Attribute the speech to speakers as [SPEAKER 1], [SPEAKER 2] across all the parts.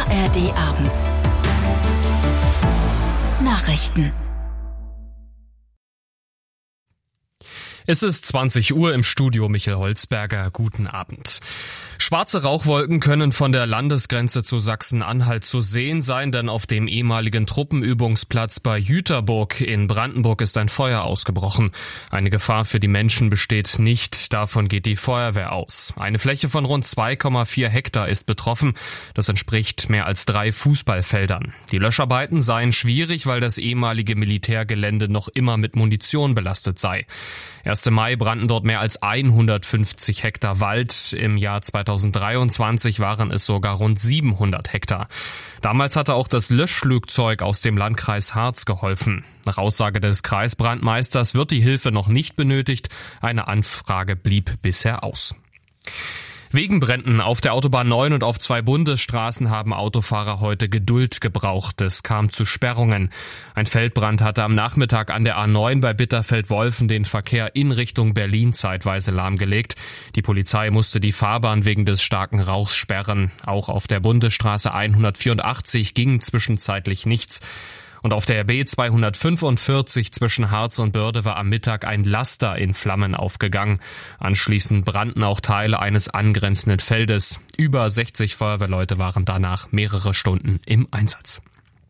[SPEAKER 1] ARD-Abend. Nachrichten.
[SPEAKER 2] Es ist 20 Uhr, im Studio Michael Holzberger. Guten Abend. Schwarze Rauchwolken können von der Landesgrenze zu Sachsen-Anhalt zu sehen sein, denn auf dem ehemaligen Truppenübungsplatz bei Jüterburg in Brandenburg ist ein Feuer ausgebrochen. Eine Gefahr für die Menschen besteht nicht, davon geht die Feuerwehr aus. Eine Fläche von rund 2,4 Hektar ist betroffen. Das entspricht mehr als 3 Fußballfeldern. Die Löscharbeiten seien schwierig, weil das ehemalige Militärgelände noch immer mit Munition belastet sei. Erst im Mai brannten dort mehr als 150 Hektar Wald. Im Jahr 2023 waren es sogar rund 700 Hektar. Damals hatte auch das Löschflugzeug aus dem Landkreis Harz geholfen. Nach Aussage des Kreisbrandmeisters wird die Hilfe noch nicht benötigt. Eine Anfrage blieb bisher aus. Wegen Bränden auf der Autobahn 9 und auf 2 Bundesstraßen haben Autofahrer heute Geduld gebraucht. Es kam zu Sperrungen. Ein Feldbrand hatte am Nachmittag an der A9 bei Bitterfeld-Wolfen den Verkehr in Richtung Berlin zeitweise lahmgelegt. Die Polizei musste die Fahrbahn wegen des starken Rauchs sperren. Auch auf der Bundesstraße 184 ging zwischenzeitlich nichts. Und auf der B245 zwischen Harz und Börde war am Mittag ein Laster in Flammen aufgegangen. Anschließend brannten auch Teile eines angrenzenden Feldes. Über 60 Feuerwehrleute waren danach mehrere Stunden im Einsatz.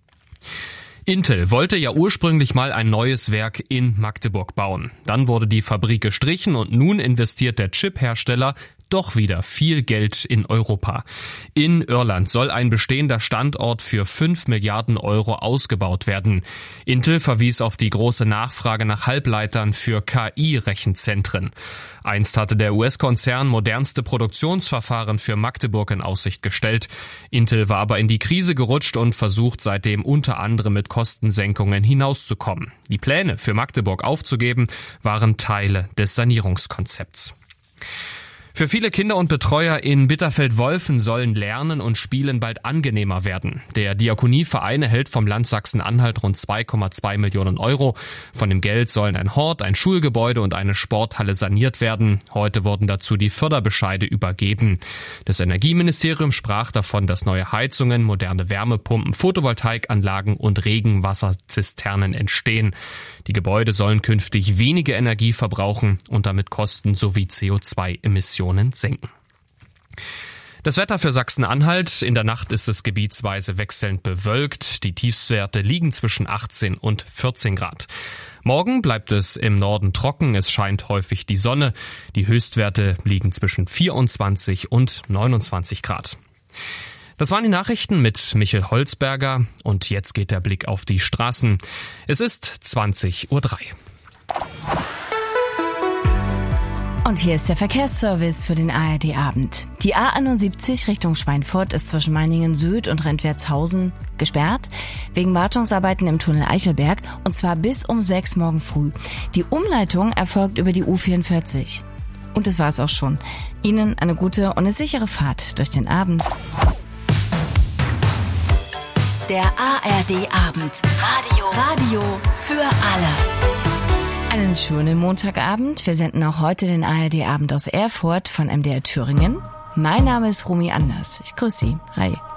[SPEAKER 2] Intel wollte ja ursprünglich mal ein neues Werk in Magdeburg bauen. Dann wurde die Fabrik gestrichen und nun investiert der Chip-Hersteller doch wieder viel Geld in Europa. In Irland soll ein bestehender Standort für 5 Milliarden Euro ausgebaut werden. Intel verwies auf die große Nachfrage nach Halbleitern für KI-Rechenzentren. Einst hatte der US-Konzern modernste Produktionsverfahren für Magdeburg in Aussicht gestellt. Intel war aber in die Krise gerutscht und versucht seitdem unter anderem mit Kostensenkungen hinauszukommen. Die Pläne für Magdeburg aufzugeben waren Teile des Sanierungskonzepts. Für viele Kinder und Betreuer in Bitterfeld-Wolfen sollen Lernen und Spielen bald angenehmer werden. Der Diakonieverein erhält vom Land Sachsen-Anhalt rund 2,2 Millionen Euro. Von dem Geld sollen ein Hort, ein Schulgebäude und eine Sporthalle saniert werden. Heute wurden dazu die Förderbescheide übergeben. Das Energieministerium sprach davon, dass neue Heizungen, moderne Wärmepumpen, Photovoltaikanlagen und Regenwasserzisternen entstehen. Die Gebäude sollen künftig weniger Energie verbrauchen und damit Kosten sowie CO2-Emissionen senken. Das Wetter für Sachsen-Anhalt. In der Nacht ist es gebietsweise wechselnd bewölkt. Die Tiefstwerte liegen zwischen 18 und 14 Grad. Morgen bleibt es im Norden trocken. Es scheint häufig die Sonne. Die Höchstwerte liegen zwischen 24 und 29 Grad. Das waren die Nachrichten mit Michael Holzberger und jetzt geht der Blick auf die Straßen. Es ist 20:03 Uhr.
[SPEAKER 1] Und hier ist der Verkehrsservice für den ARD-Abend. Die A71 Richtung Schweinfurt ist zwischen Meiningen-Süd und Rentwertshausen gesperrt, wegen Wartungsarbeiten im Tunnel Eichelberg, und zwar bis um 6 morgen früh. Die Umleitung erfolgt über die U44. Und das war es auch schon. Ihnen eine gute und eine sichere Fahrt durch den Abend. Der ARD-Abend. Radio für alle. Einen schönen Montagabend. Wir senden auch heute den ARD-Abend aus Erfurt von MDR Thüringen. Mein Name ist Romy Anders. Ich grüße Sie. Hi.